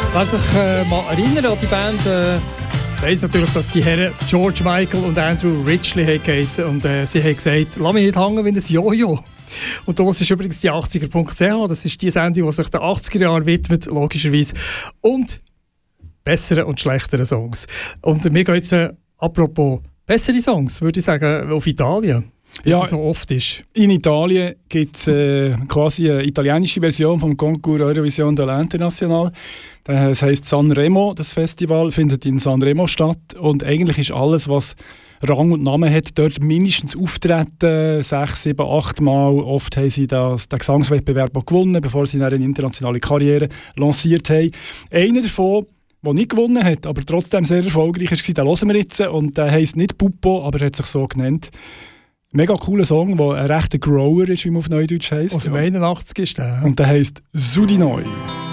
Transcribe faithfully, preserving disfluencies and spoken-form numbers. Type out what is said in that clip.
Wer sich äh, mal erinnert an die Band, äh, weiss natürlich, dass die Herren George Michael und Andrew Ridgeley geheissen und äh, sie haben gesagt, lass mich nicht hängen wie ein Jojo. Und das ist übrigens die achtziger punkt c h, das ist die Sendung, die sich den achtziger Jahren widmet, logischerweise. Und besseren und schlechteren Songs. Und mir geht es, äh, apropos bessere Songs, würde ich sagen, auf Italien. Wie ja, es so oft ist. In Italien gibt es äh, quasi eine italienische Version vom Concours Eurovision Talento National. Das heisst Sanremo. Das Festival findet in Sanremo statt. Und eigentlich ist alles, was Rang und Namen hat, dort mindestens auftreten. Sechs, sieben, acht Mal. Oft haben sie das, den Gesangswettbewerb auch gewonnen, bevor sie eine internationale Karriere lanciert haben. Einer davon, der nicht gewonnen hat, aber trotzdem sehr erfolgreich war, den hören wir jetzt. Und der heisst nicht Puppo, aber er hat sich so genannt. Mega cooler Song, der ein rechter Grower ist, wie man auf Neudeutsch heisst. Aus dem einundachtzig ist der. Und der heisst Su di noi.